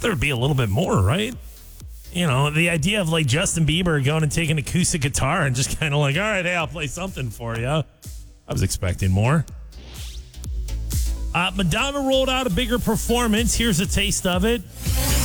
there'd be a little bit more, right? You know, the idea of like Justin Bieber going and taking acoustic guitar and just kind of like, all right, hey, I'll play something for you. I was expecting more. Madonna rolled out a bigger performance. Here's a taste of it.